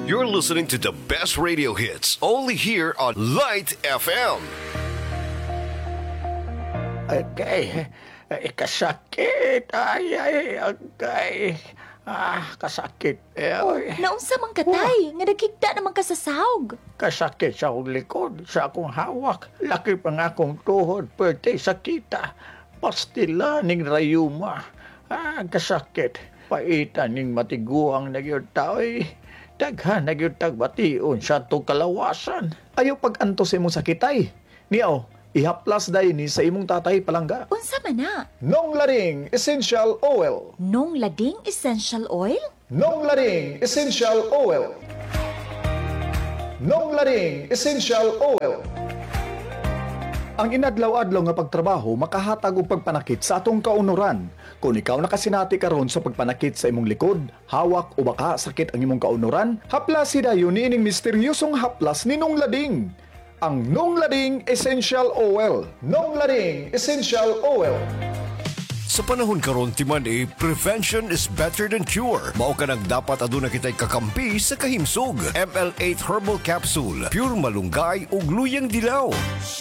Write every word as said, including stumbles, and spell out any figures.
You're listening to the best radio hits only here on Light F M. Okay, ay, kasakit. Ay, ay, agay. Ah, kasakit. Ay, Naunsa man katay, nga nagkigda naman ka sa sahog. kasakit sa akong likod, sa akong hawak. Laki pa nga akong tuhod, pwede sakita. Pastila ning rayuma. Ah, kasakit. Paitan ning matiguang na gyud tao eh. Daghan na gyud tagbation sa atong kalawasan. Ayaw pag-anto sa imong sakitay. Niyaw, ihaplas dayon ni sa imong tatay palangga. Unsa man na? Nong Laring Essential Oil. Nung lading essential oil? Nong Laring Essential Oil. Nong Laring Essential Oil. Ang inadlaw-adlaw nga pagtrabaho makahatag og pagpanakit sa atong kaunuran. Kung ikaw nakasinati karon sa pagpanakit sa imong likod, hawak o baka sakit ang imong kaunuran, haplas dayon niining misteryosong haplas ni Nong Lading. Ang Nong Lading Essential Oil. Nong Lading Essential Oil. Sa panahon karon timan eh, prevention is better than cure. Mao ka nang dapat aduna kitay kakampi sa kahimsog. M L eight Herbal Capsule, pure malunggay ug luyang dilaw.